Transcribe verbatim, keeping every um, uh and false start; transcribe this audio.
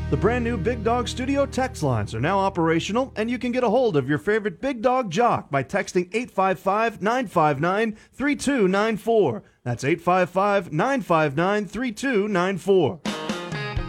The brand new Big Dog Studio text lines are now operational, and you can get a hold of your favorite Big Dog jock by texting eight five five, nine five nine, three two nine four. That's eight five five, nine five nine, three two nine four.